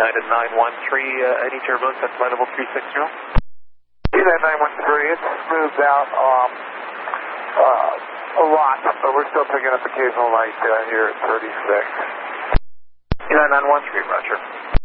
United 913, any turbulence at flight level 360? United 913, it's moved out a lot, but we're still picking up occasional light here at 36. United 913, roger.